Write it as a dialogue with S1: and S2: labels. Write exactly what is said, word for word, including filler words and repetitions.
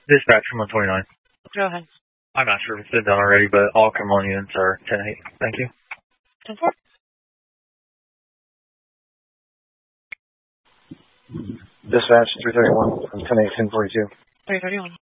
S1: Dispatch from one twenty-nine.
S2: Go ahead.
S1: I'm not sure if it's been done already, but all Cumberland units are ten eight. Thank you.
S2: ten four.
S3: Dispatch three thirty-one from ten eight ten forty-two.
S2: three thirty-one.